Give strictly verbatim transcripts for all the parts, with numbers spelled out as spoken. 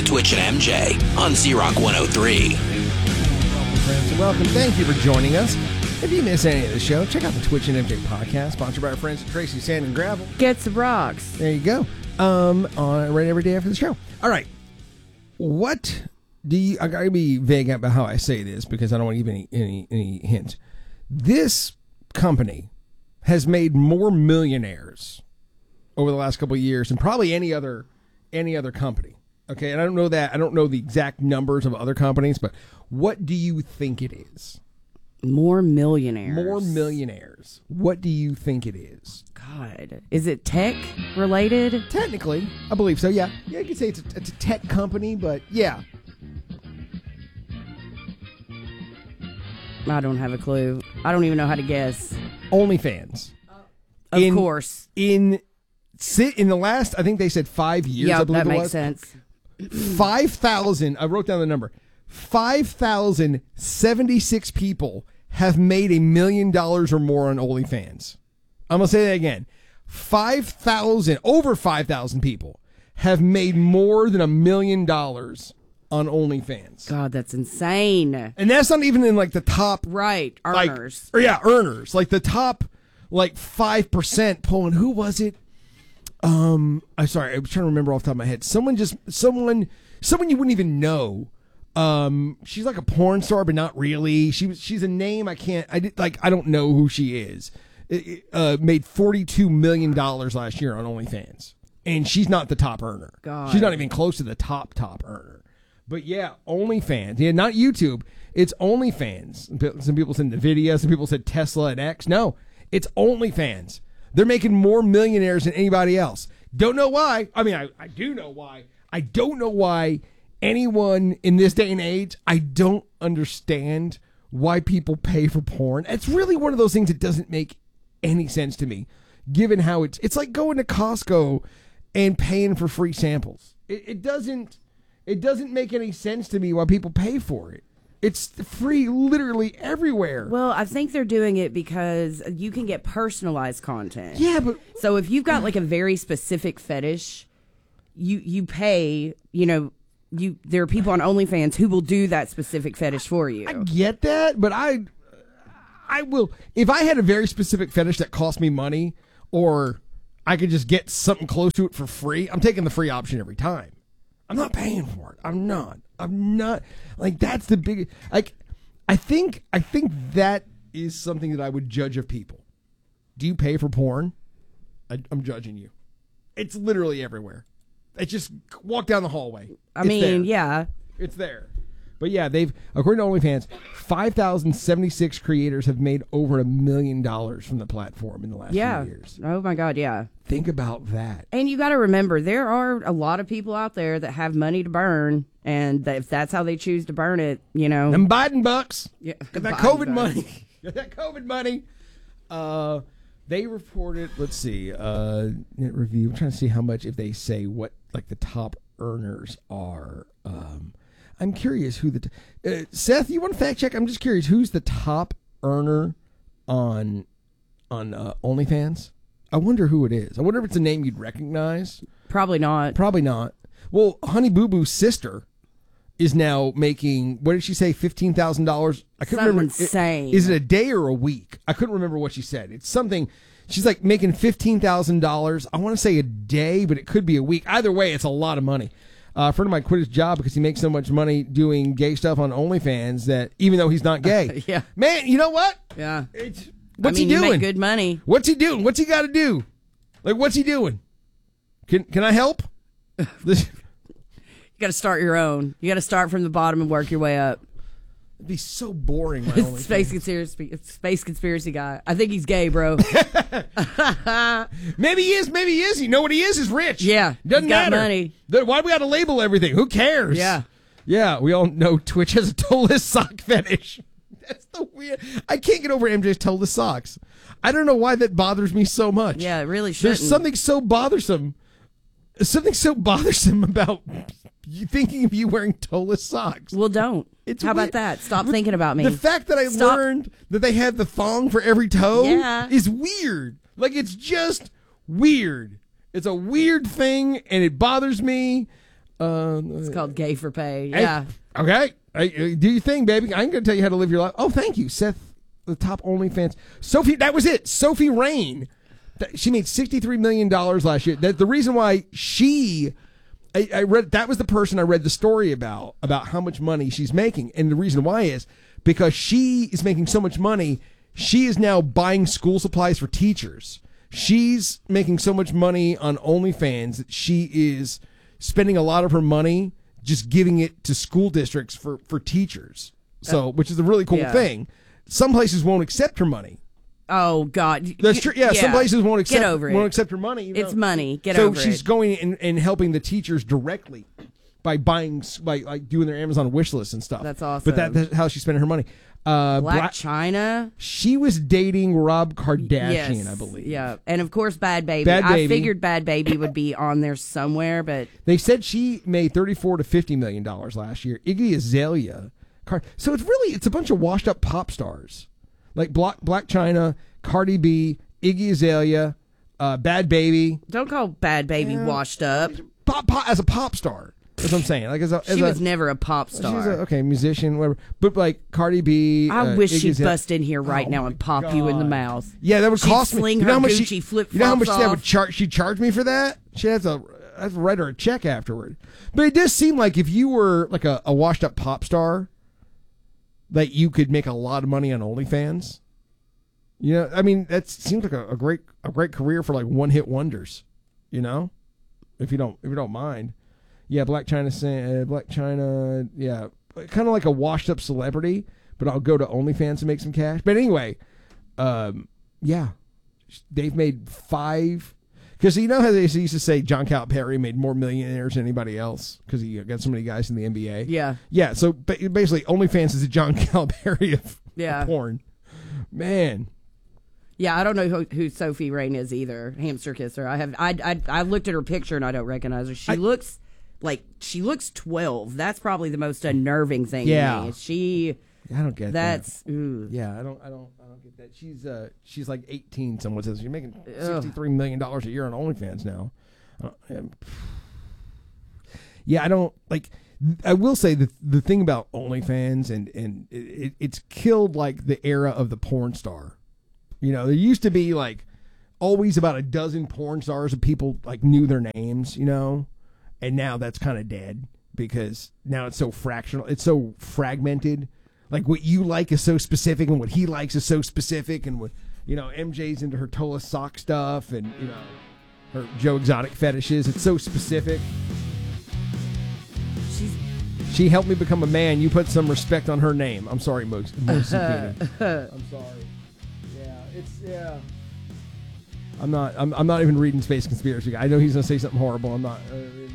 to Twitch and M J on Z-Rock one oh three. Welcome, friends, and welcome. Thank you for joining us. If you miss any of the show, check out the Twitch and M J podcast, sponsored by our friends at Tracy Sand and Gravel. Gets the rocks. There you go. Um, on right every day after the show. All right. What do you? I gotta be vague about how I say this because I don't want to give any any any hint. This company has made more millionaires over the last couple of years than probably any other any other company. Okay, and I don't know that I don't know the exact numbers of other companies, but what do you think it is? More millionaires. More millionaires. What do you think it is? God. Is it tech related? Technically, I believe so, yeah. Yeah, you could say it's a, it's a tech company, but yeah. I don't have a clue. I don't even know how to guess. OnlyFans. Of in, course. In sit in the last, I think they said five years, yeah, I believe that it makes was. sense. five thousand, I wrote down the number. five thousand seventy-six people have made a million dollars or more on OnlyFans. I'm going to say that again. five thousand, over five thousand people have made more than a million dollars on OnlyFans. God, that's insane. And that's not even in like the top. Right, earners. Like, or yeah, earners. Like the top like five percent pulling. Who was it? Um, I'm sorry. I was trying to remember off the top of my head. Someone just, someone, someone you wouldn't even know. Um, she's like a porn star, but not really. She was, she's a name I can't, I did, like, I don't know who she is. It, it, uh, made forty-two million dollars last year on OnlyFans. And she's not the top earner. God. She's not even close to the top, top earner. But yeah, OnlyFans. Yeah, not YouTube. It's OnlyFans. Some people said NVIDIA. Some people said Tesla and X. No, it's OnlyFans. They're making more millionaires than anybody else. Don't know why. I mean, I, I do know why. I don't know why anyone in this day and age, I don't understand why people pay for porn. It's really one of those things that doesn't make any sense to me, given how it's, it's like going to Costco and paying for free samples. It, it doesn't, it doesn't make any sense to me why people pay for it. It's free literally everywhere. Well, I think they're doing it because you can get personalized content. Yeah, but so if you've got like a very specific fetish, you you pay, you know, you there are people on OnlyFans who will do that specific fetish for you. I get that, but I I will, if I had a very specific fetish that cost me money, or I could just get something close to it for free, I'm taking the free option every time. I'm not paying for it. I'm not. I'm not. Like, that's the big, like, I think, I think that is something that I would judge of people. Do you pay for porn? I, I'm judging you. It's literally everywhere. It's just walk down the hallway. I It's mean, there. yeah. It's there. But yeah, they've, according to OnlyFans, five thousand seventy-six creators have made over a million dollars from the platform in the last Yeah. few years. Oh my God, yeah. Think about that. And you got to remember, there are a lot of people out there that have money to burn, and that if that's how they choose to burn it, you know. Them Biden bucks. Yeah, Got that Biden COVID bucks. money. Got that COVID money. Uh, they reported, let's see, uh, net review. I'm trying to see how much, if they say what, like, the top earners are. Um, I'm curious who the, t- uh, Seth, you want to fact check? I'm just curious, who's the top earner on, on uh, OnlyFans? I wonder who it is. I wonder if it's a name you'd recognize. Probably not. Probably not. Well, Honey Boo Boo's sister is now making, what did she say, fifteen thousand dollars? I couldn't Something remember. insane. Is it a day or a week? I couldn't remember what she said. It's something, she's like making fifteen thousand dollars. I want to say a day, but it could be a week. Either way, it's a lot of money. Uh, a friend of mine quit his job because he makes so much money doing gay stuff on OnlyFans that even though he's not gay. Yeah. Man, you know what? Yeah. It's, what's I mean, he you doing? make good money. What's he doing? What's he got to do? Like, what's he doing? Can Can I help? This, You got to start your own. You got to start from the bottom and work your way up. it'd be so boring. My OnlyFans. Space conspiracy, space conspiracy guy. I think he's gay, bro. Maybe he is. Maybe he is. You know what he is? Is rich. Yeah, Doesn't he's got matter. money. Then why do we got to label everything? Who cares? Yeah. Yeah. We all know Twitch has a toeless sock fetish. That's the weird. I can't get over M J's toeless socks. I don't know why that bothers me so much. Yeah, it really shouldn't. There's something so bothersome. Something so bothersome about you thinking of you wearing toeless socks. Well, don't. It's How weird. about that? Stop thinking about me. The fact that I Stop. learned that they had the thong for every toe Yeah. is weird. Like, it's just weird. It's a weird thing, and it bothers me. Uh, It's called Gay for Pay. hey, Yeah. Okay. Hey, do your thing, baby. I ain't going to tell you how to live your life. Oh, thank you, Seth, the top OnlyFans. Sophie, that was it. Sophie Rain. She made sixty-three million dollars last year. That the reason why she, I, I read, that was the person I read the story about, about how much money she's making. And the reason why is because she is making so much money, she is now buying school supplies for teachers. She's making so much money on OnlyFans that she is spending a lot of her money just giving it to school districts for, for teachers. So, which is a really cool Yeah. thing. Some places won't accept her money. Oh God. That's true. Yeah, some places won't accept Get over it. won't accept her money. you It's know. money. Get so over it. she's going and, and helping the teachers directly by buying, by like doing their Amazon wish list and stuff. That's awesome. But that, that's how she's spending her money. Uh, Black Black- China. she was dating Rob Kardashian, Yes, I believe. Yeah, and of course, Bad Baby. Bad I Baby. figured Bad Baby would be on there somewhere, but They said she made thirty-four to fifty million dollars last year. Iggy Azalea, Car- so it's really it's a bunch of washed up pop stars like Black Black China, Cardi B, Iggy Azalea, uh, Bad Baby, don't call Bad Baby washed up. pop, pop as a pop star. That's what I'm saying. Like as a, as She a, was never a pop star. she's a, okay musician, whatever. But like Cardi B, I uh, wish Iggy she'd Azalea- bust in here right Oh now my and pop you in the God. mouth. Yeah, that would She'd cost me. sling You know her how much Gucci she, flip You know how much flops that would off. charge? She'd charge me for that. She has to, I have to write her a check afterward. But it does seem like if you were like a, a washed up pop star, that you could make a lot of money on OnlyFans. You know, I mean, that seems like a, a great a great career for like one hit wonders. You know, if you don't if you don't mind. Yeah, Black China, uh, Black China, yeah, kind of like a washed up celebrity, but I'll go to OnlyFans to make some cash. But anyway, um, yeah, they've made five. Because you know how they used to say John Calipari made more millionaires than anybody else because he got so many guys in the N B A. Yeah. Yeah, so ba- basically OnlyFans is the John Calipari of, Yeah. of porn. Man. Yeah, I don't know who, who Sophie Rain is either. Hamster kisser. I have. I, I I looked at her picture and I don't recognize her. She I- looks like she looks twelve. That's probably the most unnerving thing. Yeah. To me. She. I don't get That's. that. Ooh. Yeah, I don't I don't I don't get that. She's uh she's like eighteen, someone says. She's making Ugh. sixty-three million dollars a year on OnlyFans now. Uh, um, yeah, I don't like I will say the the thing about OnlyFans and and it, it's killed like the era of the porn star. You know, there used to be like always about a dozen porn stars and people like knew their names, you know, and now that's kind of dead because now it's so fractional, it's so fragmented. Like what you like is so specific, and what he likes is so specific, and what you know, M J's into her Tola sock stuff, and you know, her Joe Exotic fetishes. It's so specific. She's. She helped me become a man. You put some respect on her name. I'm sorry, Moose. I'm sorry. Yeah, it's yeah. I'm not. I'm. I'm not even reading Space Conspiracy. I know he's gonna say something horrible. I'm not. Uh, reading it.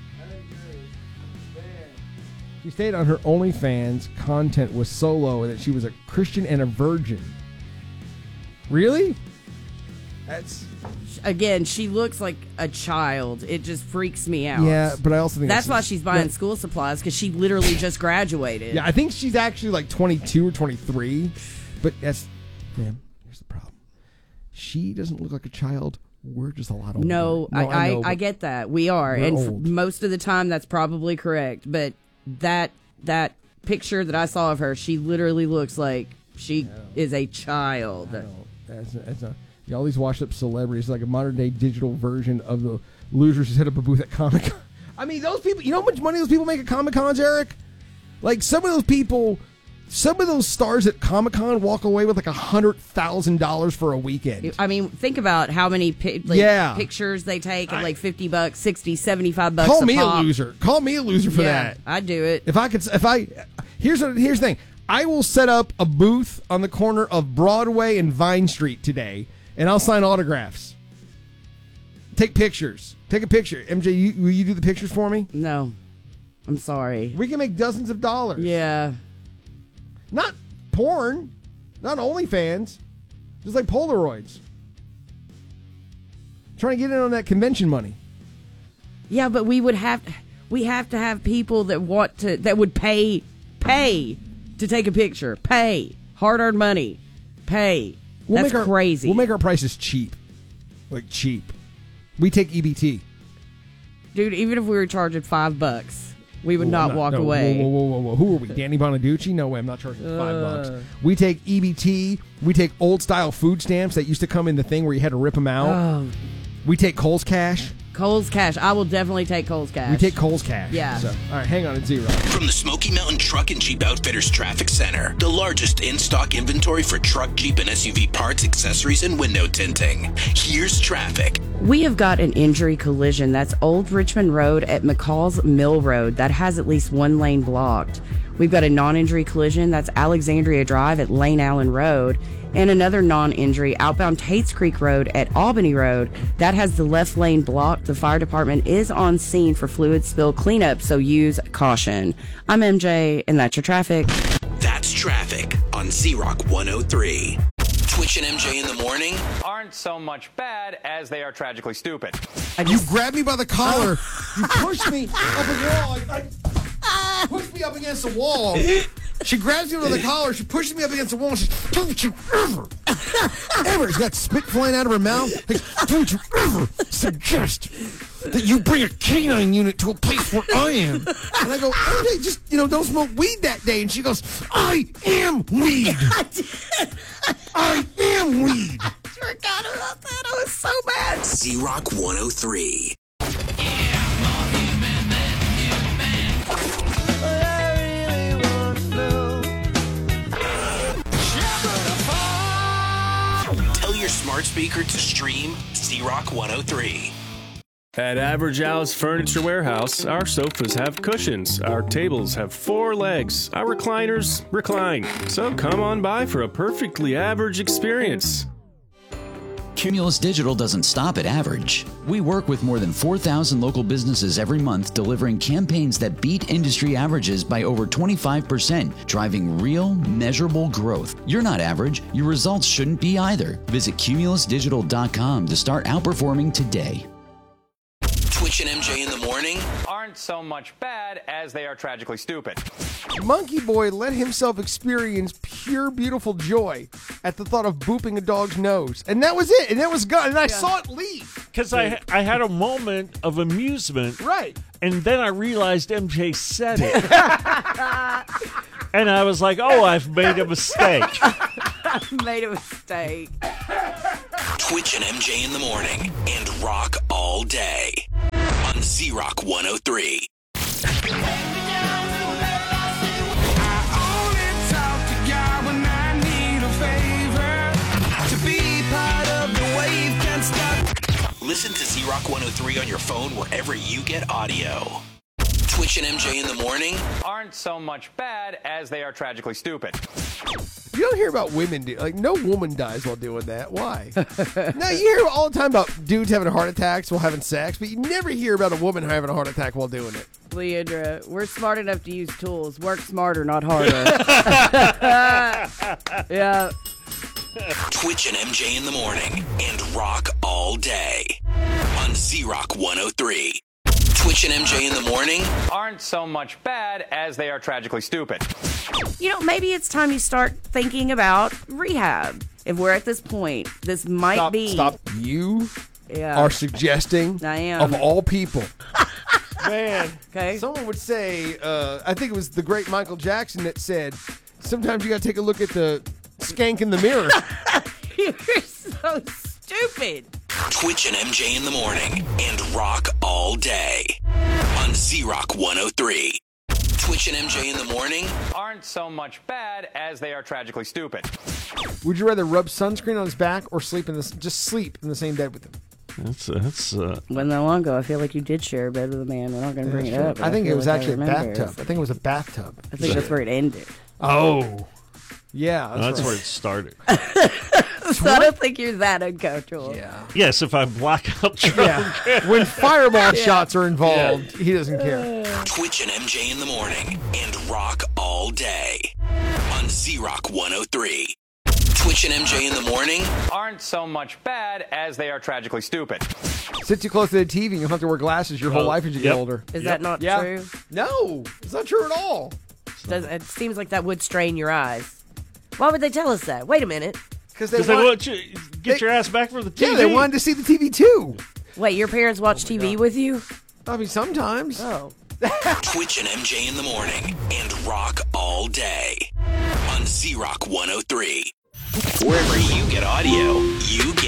She stated on her OnlyFans content was solo and that she was a Christian and a virgin. Really? That's Again, she looks like a child. It just freaks me out. yeah, but I also think That's why she's buying yeah, school supplies because she literally just graduated. Yeah, I think she's actually like twenty-two or twenty-three. But that's man. Here's the problem. She doesn't look like a child. We're just a lot older. No, I, I, know, I but get that. We are. We're And f- old. most of the time, that's probably correct. But that that picture that I saw of her, she literally looks like she is a child. I don't. That's, that's not. Yeah, all these washed up celebrities, like a modern day digital version of the losers who set up a booth at Comic Con. I mean, those people. You know how much money those people make at Comic Cons, Eric? Like some of those people. Some of those stars at Comic Con walk away with like a hundred thousand dollars for a weekend. I mean, think about how many pi- like, Yeah. pictures they take at I- like fifty bucks, sixty, seventy-five bucks Call a me pop. a loser. Call me a loser for Yeah, that. I'd do it. If I could, if I, here's what, here's the thing. I will set up a booth on the corner of Broadway and Vine Street today, and I'll sign autographs. Take pictures. Take a picture. M J, you, will you do the pictures for me? No, I'm sorry. We can make dozens of dollars. Yeah. Not porn, not OnlyFans, just like Polaroids. Trying to get in on that convention money. Yeah, but we would have we have to have people that want to that would pay pay to take a picture. Pay. Hard-earned money. Pay. We'll That's make our, crazy. We'll make our prices cheap. Like cheap. We take E B T. Dude, even if we were charging five bucks, we would Ooh, not I'm walk no, away. Whoa, whoa, whoa, whoa! Who are we? Danny Bonaducci? No way! I'm not charging five Uh. bucks. We take E B T. We take old style food stamps that used to come in the thing where you had to rip them out. Oh, We take Kohl's Cash. Kohl's Cash. I will definitely take Kohl's Cash. We take Kohl's Cash. Yeah. So, all right, hang on at zero. From the Smoky Mountain Truck and Jeep Outfitters Traffic Center, the largest in-stock inventory for truck, Jeep, and S U V parts, accessories, and window tinting. Here's traffic. We have got an injury collision. That's Old Richmond Road at McCall's Mill Road. That has at least one lane blocked. We've got a non-injury collision. That's Alexandria Drive at Lane Allen Road. And another non-injury outbound Tates Creek Road at Albany Road. That has the left lane blocked. The fire department is on scene for fluid spill cleanup, so use caution. I'm M J, and that's your traffic. That's traffic on Z-Rock one oh three. Twitch and M J in the morning aren't so much bad as they are tragically stupid. You grabbed me by the collar. You pushed me up a wall. I, I, pushed me up against the wall. She grabs me by the collar. She pushes me up against the wall. And she says, "Don't you ever, ever?" She's got spit flying out of her mouth. Like, "Don't you ever suggest that you bring a canine unit to a place where I am?" And I go, "M J, just, you know, don't smoke weed that day." And she goes, "I am weed. I am weed." I forgot about that. I was so mad. Z-Rock one oh three. Tell your smart speaker to stream Z-Rock one oh three. At Average Al's Furniture Warehouse, our sofas have cushions, our tables have four legs, our recliners recline. So come on by for a perfectly average experience. Cumulus Digital doesn't stop at average. We work with more than four thousand local businesses every month, delivering campaigns that beat industry averages by over twenty-five percent, driving real, measurable growth. You're not average. Your results shouldn't be either. Visit cumulus digital dot com to start outperforming today. Twitch and M J in the morning Aren't so much bad as they are tragically stupid. Monkey Boy let himself experience pure, beautiful joy at the thought of booping a dog's nose. And that was it. And that was gone. And I saw it leave. Because I I had a moment of amusement. Right. And then I realized M J said it. And I was like, oh, I've made a mistake. I made a mistake. Twitch and M J in the morning and rock all day on Z-Rock one oh three. Listen to Z-Rock one oh three on your phone wherever you get audio. Twitch and M J in the morning Aren't so much bad as they are tragically stupid. You don't hear about women do like no woman dies while doing that. Why? No, you hear all the time about dudes having heart attacks while having sex, but you never hear about a woman having a heart attack while doing it. Leandra, we're smart enough to use tools. Work smarter, not harder. Yeah. Twitch and M J in the morning and rock all day on Z-Rock one oh three. Twitch and M J in the morning Aren't so much bad as they are tragically stupid. You know, maybe it's time you start thinking about rehab. If we're at this point, this might Stop, be. stop. You Yeah. are suggesting, I am. of all people, man. Okay. Someone would say, uh, I think it was the great Michael Jackson that said, sometimes you got to take a look at the skank in the mirror. You're so stupid. Twitch and M J in the morning and rock all day on Z-Rock one oh three. Twitch and M J in the morning Aren't so much bad as they are tragically stupid. Would you rather rub sunscreen on his back or sleep in this? Just sleep in the same bed with him? That's, that's uh, Wasn't that long ago. I feel like you did share a bed with a man. We're not going to bring it up. but I think it feel was like I actually a remember. bathtub. I think it was a bathtub. I think that's where it ended. Oh, yeah, that's, that's right. where it started. So I don't think you're that uncomfortable. Yeah, Yes, if I'm blackout drunk. yeah. When fireball shots are involved, he doesn't care. Twitch and M J in the morning and rock all day on Z-Rock one oh three. Twitch and M J in the morning Aren't so much bad as they are tragically stupid. Sit too close to the T V, and you'll have to wear glasses your whole Oh, life as you yep. get older. Is Yep. that not Yeah. true? No, it's not true at all. Does, it seems like that would strain your eyes. Why would they tell us that? Wait a minute. Because they, Because they want, want you get they- your ass back from the T V. yeah, they wanted to see the T V too. Wait, your parents watch T V with you? I mean, sometimes. Oh. Twitch and M J in the morning and rock all day on Z Rock one oh three. Wherever you get audio, you get